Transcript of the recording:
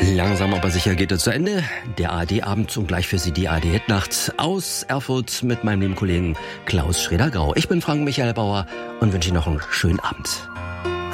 Langsam aber sicher geht es zu Ende. Der ARD-Abend und gleich für Sie die ARD-Nacht aus Erfurt mit meinem lieben Kollegen Klaus Schreder-Grau. Ich bin Frank Michael Bauer und wünsche Ihnen noch einen schönen Abend.